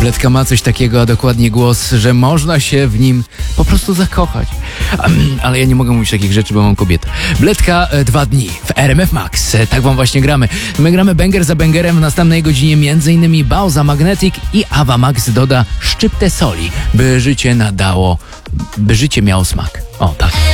Bledka ma coś takiego, a dokładnie głos, że można się w nim po prostu zakochać. Ale ja nie mogę mówić takich rzeczy, bo mam kobietę. Bledka 2 dni w RMF Max. Tak wam właśnie gramy. My gramy banger za bangerem. W następnej godzinie m.in. Bauza Magnetic i Ava Max doda szczyptę soli, by życie miało smak. O, tak.